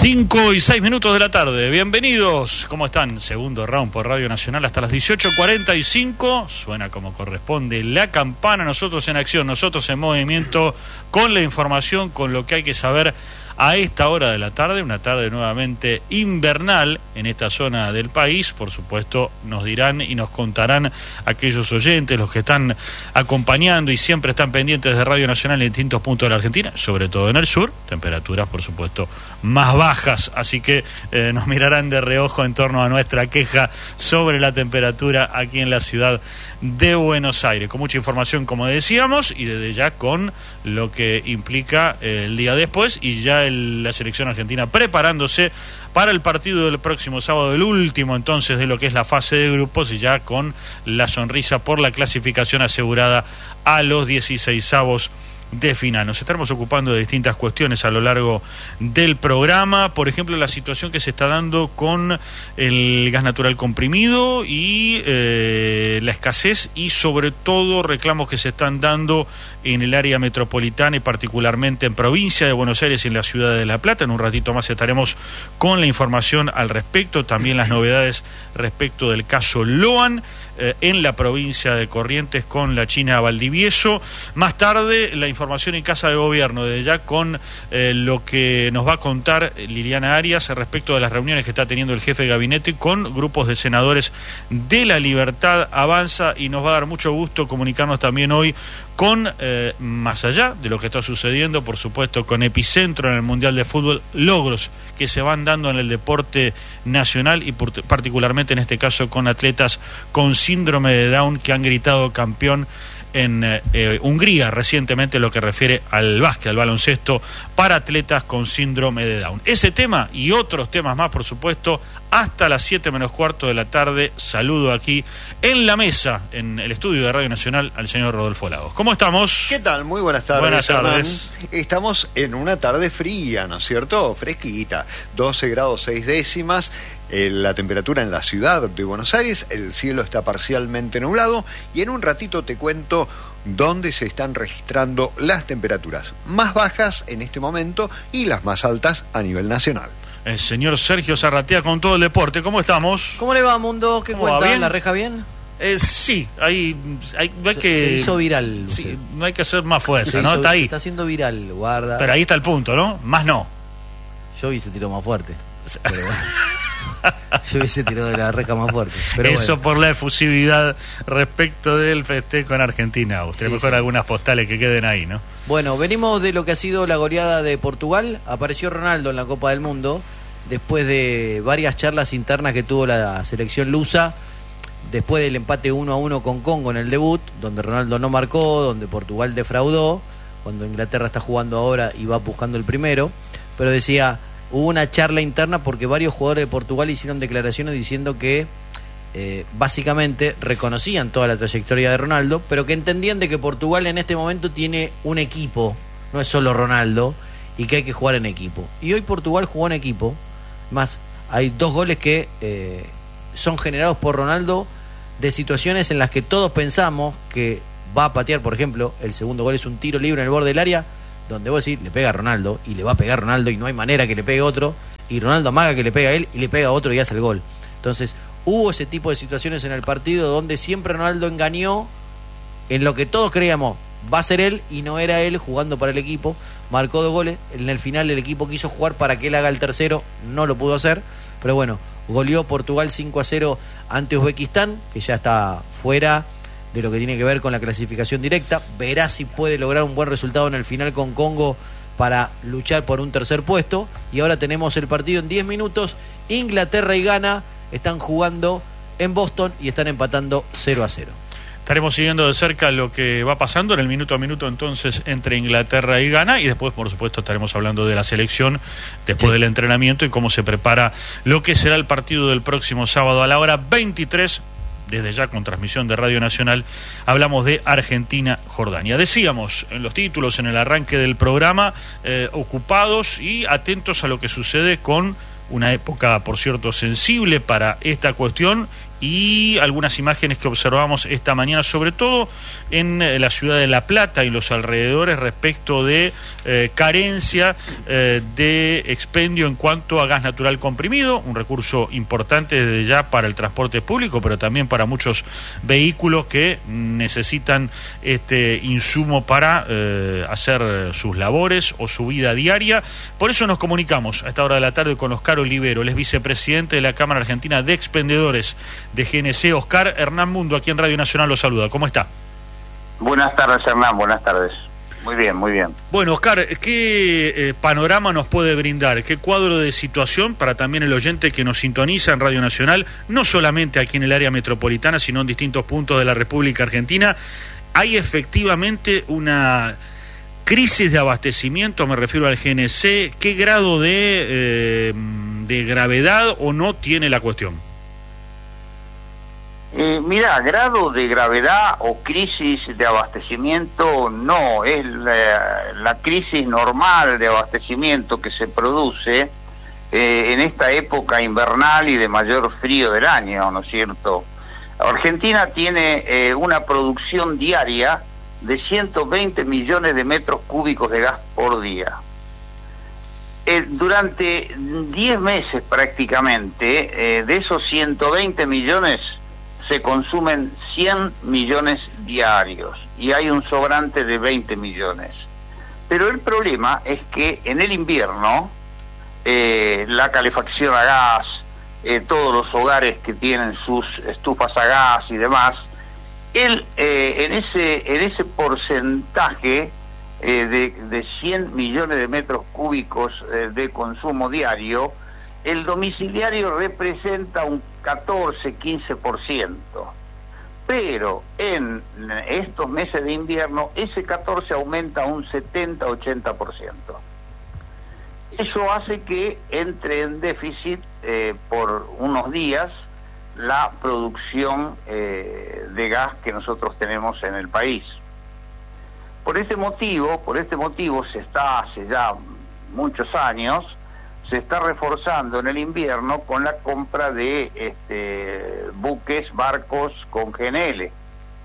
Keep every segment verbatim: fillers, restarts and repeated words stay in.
Cinco y seis minutos de la tarde, bienvenidos, ¿cómo están? Segundo round por Radio Nacional hasta las dieciocho cuarenta y cinco, suena como corresponde la campana, nosotros en acción, nosotros en movimiento, con la información, con lo que hay que saber a esta hora de la tarde, una tarde nuevamente invernal en esta zona del país. Por supuesto nos dirán y nos contarán aquellos oyentes, los que están acompañando y siempre están pendientes de Radio Nacional en distintos puntos de la Argentina, sobre todo en el sur, temperaturas por supuesto más bajas, así que eh, nos mirarán de reojo en torno a nuestra queja sobre la temperatura aquí en la ciudad de Buenos Aires, con mucha información como decíamos y desde ya con lo que implica eh, el día después y ya el, la selección argentina preparándose para el partido del próximo sábado, el último entonces de lo que es la fase de grupos y ya con la sonrisa por la clasificación asegurada a los dieciseisavos de final. Nos estaremos ocupando de distintas cuestiones a lo largo del programa, por ejemplo la situación que se está dando con el gas natural comprimido y eh, la escasez y sobre todo reclamos que se están dando en el área metropolitana y particularmente en provincia de Buenos Aires y en la ciudad de La Plata. En un ratito más estaremos con la información al respecto, también las novedades respecto del caso Loan eh, en la provincia de Corrientes con la China Valdivieso. Más tarde la información Información en Casa de Gobierno, desde ya con eh, lo que nos va a contar Liliana Arias respecto de las reuniones que está teniendo el jefe de gabinete con grupos de senadores de La Libertad Avanza, y nos va a dar mucho gusto comunicarnos también hoy con, eh, más allá de lo que está sucediendo, por supuesto, con epicentro en el Mundial de Fútbol, logros que se van dando en el deporte nacional y por, particularmente en este caso con atletas con síndrome de Down que han gritado campeón en eh, Hungría recientemente, lo que refiere al básquet, al baloncesto para atletas con síndrome de Down. Ese tema y otros temas más, por supuesto, hasta las siete menos cuarto de la tarde. Saludo aquí en la mesa, en el estudio de Radio Nacional, al señor Rodolfo Lagos. ¿Cómo estamos? ¿Qué tal? Muy buenas tardes. Buenas tardes. Hernán. Estamos en una tarde fría, ¿no es cierto? Fresquita, doce grados seis décimas. Eh, la temperatura en la ciudad de Buenos Aires, el cielo está parcialmente nublado y en un ratito te cuento dónde se están registrando las temperaturas más bajas en este momento y las más altas a nivel nacional. El señor Sergio Zarratea con todo el deporte. ¿Cómo estamos? ¿Cómo le va, Mundo? ¿Qué cuenta? ¿La reja bien? Eh, sí, hay, hay, no hay se, que... Se hizo viral. Sí, no hay que hacer más fuerza, se ¿no? Hizo, está ahí. Se está haciendo viral, guarda. Pero ahí está el punto, ¿no? Más no. Yo hubiese tirado más fuerte. Pero bueno. Yo hubiese tirado de la reja más fuerte. Pero Eso bueno. Por la efusividad respecto del festejo en Argentina. Usted sí, mejor sí. Algunas postales que queden ahí, ¿no? Bueno, venimos de lo que ha sido la goleada de Portugal. Apareció Ronaldo en la Copa del Mundo después de varias charlas internas que tuvo la selección lusa, después del empate uno a uno con Congo en el debut, donde Ronaldo no marcó, donde Portugal defraudó, cuando Inglaterra está jugando ahora y va buscando el primero. Pero decía, hubo una charla interna porque varios jugadores de Portugal hicieron declaraciones diciendo que eh, básicamente reconocían toda la trayectoria de Ronaldo, pero que entendían de que Portugal en este momento tiene un equipo, no es solo Ronaldo, y que hay que jugar en equipo. Y hoy Portugal jugó en equipo, más hay dos goles que eh, son generados por Ronaldo de situaciones en las que todos pensamos que va a patear. Por ejemplo, el segundo gol es un tiro libre en el borde del área, donde vos decís, le pega a Ronaldo, y le va a pegar a Ronaldo, y no hay manera que le pegue otro, y Ronaldo amaga que le pega a él, y le pega a otro y hace el gol. Entonces, hubo ese tipo de situaciones en el partido donde siempre Ronaldo engañó en lo que todos creíamos, va a ser él, y no era él jugando para el equipo. Marcó dos goles, en el final el equipo quiso jugar para que él haga el tercero, no lo pudo hacer, pero bueno, goleó Portugal cinco a cero ante Uzbekistán, que ya está fuera de lo que tiene que ver con la clasificación directa. Verá si puede lograr un buen resultado en el final con Congo para luchar por un tercer puesto. Y ahora tenemos el partido en diez minutos. Inglaterra y Ghana están jugando en Boston y están empatando cero a cero. Estaremos siguiendo de cerca lo que va pasando en el minuto a minuto entonces entre Inglaterra y Ghana, y después por supuesto estaremos hablando de la selección después sí. del entrenamiento y cómo se prepara lo que será el partido del próximo sábado a la hora veintitrés. Desde ya con transmisión de Radio Nacional hablamos de Argentina-Jordania. Decíamos en los títulos, en el arranque del programa, eh, ocupados y atentos a lo que sucede con una época, por cierto, sensible para esta cuestión y algunas imágenes que observamos esta mañana, sobre todo en eh, la ciudad de La Plata y los alrededores, respecto de eh, carencia eh, de expendio en cuanto a gas natural comprimido, un recurso importante desde ya para el transporte público, pero también para muchos vehículos que necesitan este insumo para eh, hacer sus labores o su vida diaria. Por eso nos comunicamos a esta hora de la tarde con Oscar Olivero, él es vicepresidente de la Cámara Argentina de Expendedores de G N C. Oscar, Hernán Mundo aquí en Radio Nacional lo saluda. ¿Cómo está? Buenas tardes, Hernán, buenas tardes. Muy bien, muy bien. Bueno, Oscar, ¿qué eh, panorama nos puede brindar? ¿Qué cuadro de situación para también el oyente que nos sintoniza en Radio Nacional, no solamente aquí en el área metropolitana, sino en distintos puntos de la República Argentina? ¿Hay efectivamente una crisis de abastecimiento? Me refiero al G N C. ¿Qué grado de, eh, de gravedad o no tiene la cuestión? Eh, mira, grado de gravedad o crisis de abastecimiento no, es la, la crisis normal de abastecimiento que se produce eh, en esta época invernal y de mayor frío del año, ¿no es cierto? Argentina tiene eh, una producción diaria de ciento veinte millones de metros cúbicos de gas por día. Eh, durante diez meses prácticamente, eh, de esos ciento veinte millones, se consumen cien millones diarios y hay un sobrante de veinte millones. Pero el problema es que en el invierno, eh, la calefacción a gas, eh, todos los hogares que tienen sus estufas a gas y demás, él, eh, en ese en ese porcentaje eh, de, de cien millones de metros cúbicos eh, de consumo diario, el domiciliario representa un catorce, quince por ciento. Pero en estos meses de invierno, ese catorce aumenta a un setenta, ochenta por ciento. Eso hace que entre en déficit eh, por unos días la producción eh, de gas que nosotros tenemos en el país. Por este motivo, por este motivo se está hace ya muchos años, se está reforzando en el invierno con la compra de este, buques, barcos con G N L.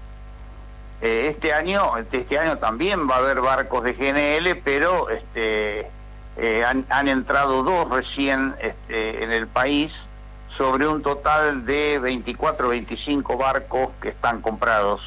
Eh, este año, este año también va a haber barcos de G N L, pero este, eh, han, han entrado dos recién este, en el país, sobre un total de veinticuatro, veinticinco barcos que están comprados.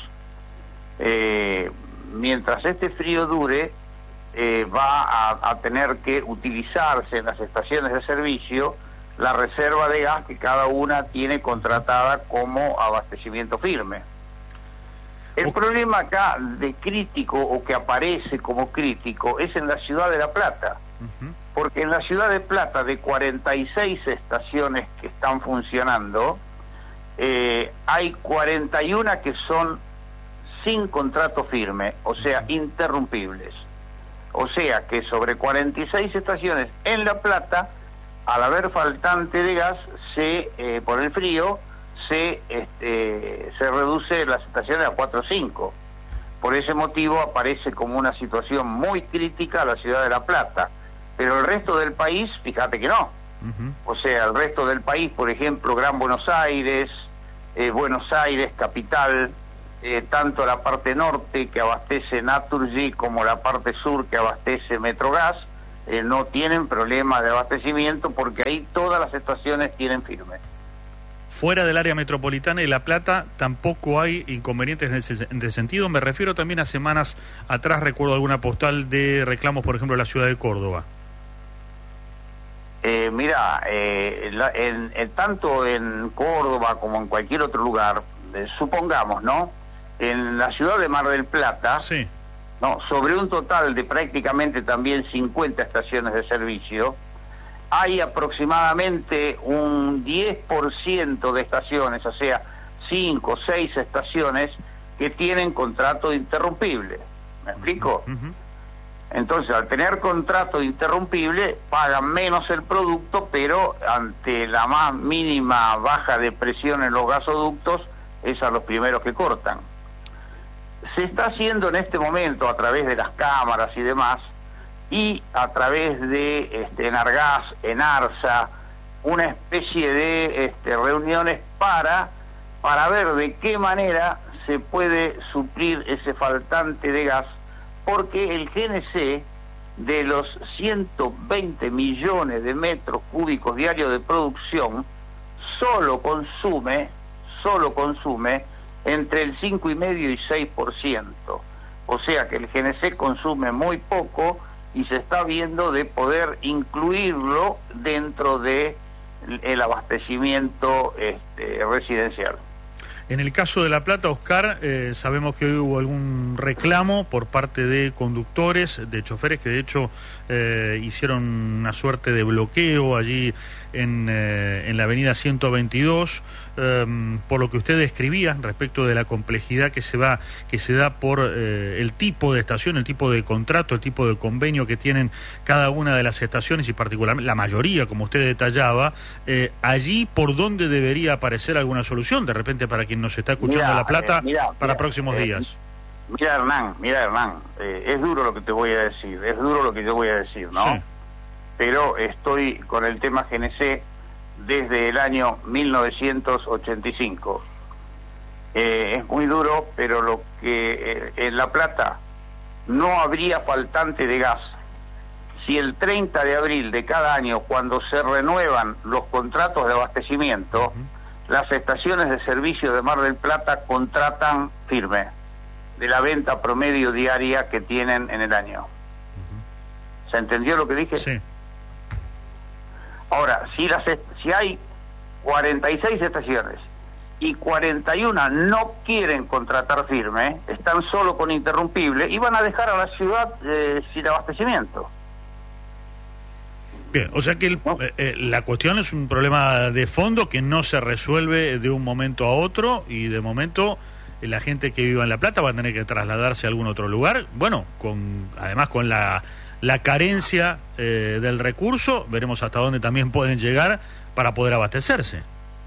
Eh, mientras este frío dure, eh, va a, a tener que utilizarse en las estaciones de servicio la reserva de gas que cada una tiene contratada como abastecimiento firme. El okay. problema acá de crítico, o que aparece como crítico, es en la ciudad de La Plata. Uh-huh. Porque en la ciudad de Plata, de cuarenta y seis estaciones que están funcionando, eh, hay cuarenta y una que son sin contrato firme, o sea, interrumpibles. O sea que sobre cuarenta y seis estaciones en La Plata, al haber faltante de gas, se eh, por el frío, se este, se reduce las estaciones a cuatro o cinco. Por ese motivo aparece como una situación muy crítica la ciudad de La Plata. Pero el resto del país, fíjate que no. Uh-huh. O sea, el resto del país, por ejemplo, Gran Buenos Aires, eh, Buenos Aires, capital, eh, tanto la parte norte que abastece Naturgy como la parte sur que abastece Metrogas, eh, no tienen problema de abastecimiento porque ahí todas las estaciones tienen firme. Fuera del área metropolitana y La Plata tampoco hay inconvenientes en ese, en ese sentido. Me refiero también a semanas atrás, recuerdo alguna postal de reclamos, por ejemplo, en la ciudad de Córdoba. Eh, mira, eh, la, en, en, tanto en Córdoba como en cualquier otro lugar, eh, supongamos, ¿no? En la ciudad de Mar del Plata, sí. no, sobre un total de prácticamente también cincuenta estaciones de servicio, hay aproximadamente un diez por ciento de estaciones, o sea, cinco o seis estaciones que tienen contrato interrumpible. ¿Me explico? Uh-huh. Entonces, al tener contrato interrumpible, pagan menos el producto, pero ante la más mínima baja de presión en los gasoductos, es a los primeros que cortan. Se está haciendo en este momento, a través de las cámaras y demás, y a través de este, Enargas, Enarsa, una especie de este, reuniones para para ver de qué manera se puede suplir ese faltante de gas, porque el G N C, de los ciento veinte millones de metros cúbicos diarios de producción, solo consume, solo consume entre el cinco y medio y seis por ciento. O sea que el G N C consume muy poco y se está viendo de poder incluirlo dentro de el abastecimiento este, residencial. En el caso de La Plata, Oscar, eh, sabemos que hoy hubo algún reclamo por parte de conductores, de choferes que de hecho eh, hicieron una suerte de bloqueo allí en, eh, en la avenida ciento veintidós, eh, por lo que usted describía respecto de la complejidad que se va que se da por eh, el tipo de estación, el tipo de contrato, el tipo de convenio que tienen cada una de las estaciones y particularmente la mayoría, como usted detallaba. Eh, allí, ¿por dónde debería aparecer alguna solución? De repente, para quien nos está escuchando mirá, La Plata, eh, mirá, para mirá, próximos eh, días. Mira, Hernán, mira, Hernán, eh, es duro lo que te voy a decir, es duro lo que yo voy a decir, ¿no? Sí. Pero estoy con el tema G N C desde el año mil novecientos ochenta y cinco. Eh, es muy duro, pero lo que eh, en La Plata no habría faltante de gas si el treinta de abril de cada año, cuando se renuevan los contratos de abastecimiento, uh-huh, las estaciones de servicio de Mar del Plata contratan firme de la venta promedio diaria que tienen en el año. Uh-huh. ¿Se entendió lo que dije? Sí. Ahora, si, las, si hay cuarenta y seis estaciones y cuarenta y uno no quieren contratar firme, están solo con interrumpible y van a dejar a la ciudad eh, sin abastecimiento. Bien, o sea que el, eh, eh, la cuestión es un problema de fondo que no se resuelve de un momento a otro y de momento eh, la gente que viva en La Plata va a tener que trasladarse a algún otro lugar, bueno, con además con la, la carencia eh, del recurso, veremos hasta dónde también pueden llegar para poder abastecerse.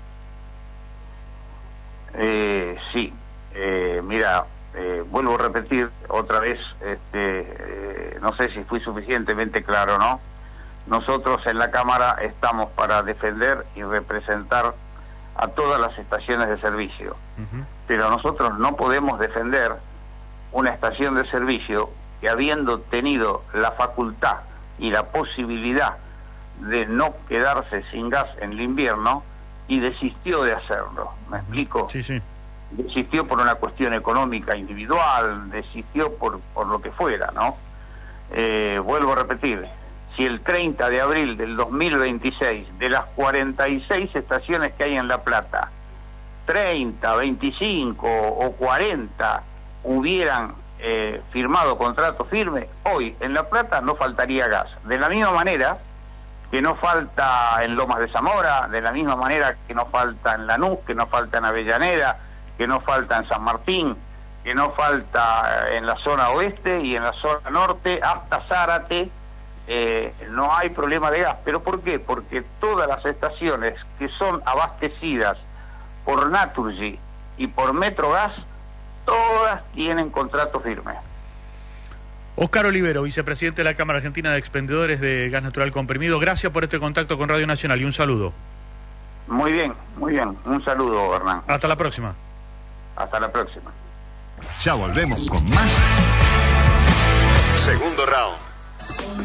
Eh, sí, eh, mira, eh, vuelvo a repetir otra vez, este, eh, no sé si fui suficientemente claro, ¿no? Nosotros en la Cámara estamos para defender y representar a todas las estaciones de servicio, uh-huh, pero nosotros no podemos defender una estación de servicio que, habiendo tenido la facultad y la posibilidad de no quedarse sin gas en el invierno, y desistió de hacerlo. ¿Me explico? Sí, sí. Desistió por una cuestión económica individual, desistió por, por lo que fuera, ¿no? Eh, vuelvo a repetir, si el treinta de abril del dos mil veintiséis, de las cuarenta y seis estaciones que hay en La Plata, treinta, veinticinco o cuarenta hubieran eh, firmado contrato firme, hoy en La Plata no faltaría gas. De la misma manera que no falta en Lomas de Zamora, de la misma manera que no falta en Lanús, que no falta en Avellaneda, que no falta en San Martín, que no falta en la zona oeste y en la zona norte, hasta Zárate, eh, no hay problema de gas. ¿Pero por qué? Porque todas las estaciones que son abastecidas por Naturgy y por Metrogas, todas tienen contrato firme. Oscar Olivero, vicepresidente de la Cámara Argentina de Expendedores de Gas Natural Comprimido, gracias por este contacto con Radio Nacional y un saludo. Muy bien, muy bien. Un saludo, Hernán. Hasta la próxima. Hasta la próxima. Ya volvemos con más. Segundo round.